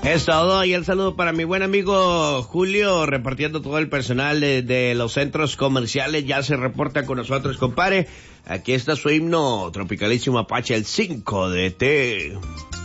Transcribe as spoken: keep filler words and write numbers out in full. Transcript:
Es todo, y el saludo para mi buen amigo Julio, repartiendo todo el personal de, de los centros comerciales. Ya se reporta con nosotros, compadre. Aquí está su himno tropicalísimo Apache, el cinco de té.